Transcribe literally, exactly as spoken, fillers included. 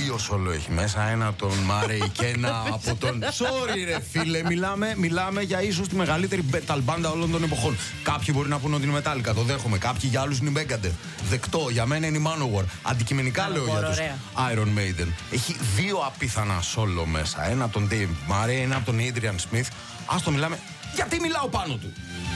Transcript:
δύο σόλο έχει μέσα. Ένα από τον Μάρεϊ και ένα από τον. Sorry, ρε φίλε, μιλάμε, μιλάμε για ίσως τη μεγαλύτερη metal μπάντα όλων των εποχών. Κάποιοι μπορεί να πούνε ότι είναι Metallica, το δέχομαι. Κάποιοι για άλλους είναι Megadeth. Δεκτό, για μένα είναι η Manowar. Αντικειμενικά λέω για τους Iron Maiden. Έχει δύο απίθανα σόλο μέσα. Ένα από τον Dave Murray, ένα από τον Adrian Smith. Ας το μιλάμε. Γιατί μιλάω πάνω του.